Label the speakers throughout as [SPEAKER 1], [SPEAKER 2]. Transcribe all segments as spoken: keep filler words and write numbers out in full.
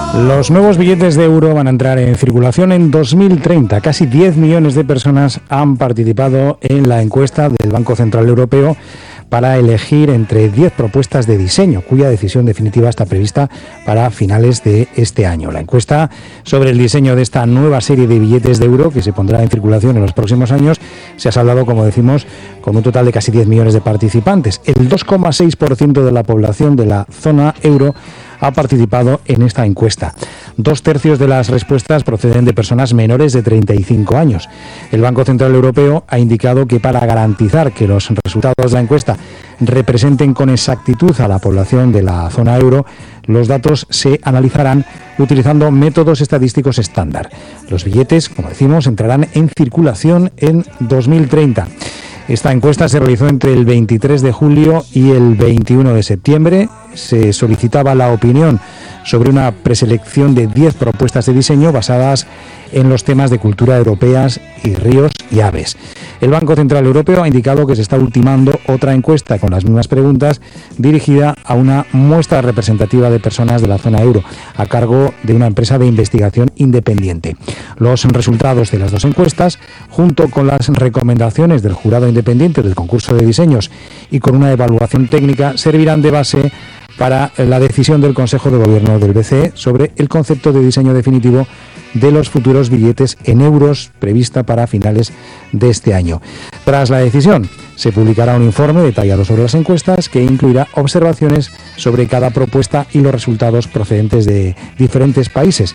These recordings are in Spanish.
[SPEAKER 1] Los nuevos billetes de euro van a entrar en circulación en dos mil treinta. Casi diez millones de personas han participado en la encuesta del Banco Central Europeo para elegir entre diez propuestas de diseño, cuya decisión definitiva está prevista para finales de este año. La encuesta sobre el diseño de esta nueva serie de billetes de euro, que se pondrá en circulación en los próximos años, se ha saldado, como decimos, con un total de casi diez millones de participantes. El dos coma seis por ciento de la población de la zona euro ha participado en esta encuesta. Dos tercios de las respuestas proceden de personas menores de treinta y cinco años. El Banco Central Europeo ha indicado que para garantizar que los resultados de la encuesta representen con exactitud a la población de la zona euro, los datos se analizarán utilizando métodos estadísticos estándar. Los billetes, como decimos, entrarán en circulación en dos mil treinta. Esta encuesta se realizó entre el veintitrés de julio y el veintiuno de septiembre. Se solicitaba la opinión sobre una preselección de diez propuestas de diseño basadas en los temas de cultura europeas y ríos y aves. El Banco Central Europeo ha indicado que se está ultimando otra encuesta con las mismas preguntas dirigida a una muestra representativa de personas de la zona euro, a cargo de una empresa de investigación independiente. Los resultados de las dos encuestas, junto con las recomendaciones del jurado independiente del concurso de diseños y con una evaluación técnica, servirán de base para la decisión del Consejo de Gobierno del B C E sobre el concepto de diseño definitivo de los futuros billetes en euros prevista para finales de este año. Tras la decisión, se publicará un informe detallado sobre las encuestas que incluirá observaciones sobre cada propuesta y los resultados procedentes de diferentes países.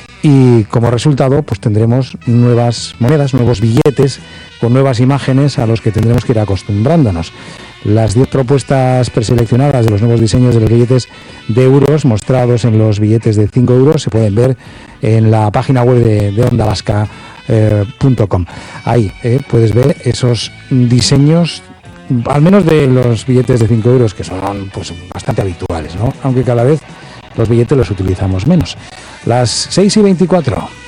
[SPEAKER 1] Y como resultado, pues tendremos nuevas monedas, nuevos billetes con nuevas imágenes a los que tendremos que ir acostumbrándonos. Las diez propuestas preseleccionadas de los nuevos diseños de los billetes de euros mostrados en los billetes de cinco euros se pueden ver en la página web de, de onda vasca punto com. Ahí eh, puedes ver esos diseños, al menos de los billetes de cinco euros, que son pues bastante habituales, ¿no? Aunque cada vez los billetes los utilizamos menos. Las seis y veinticuatro.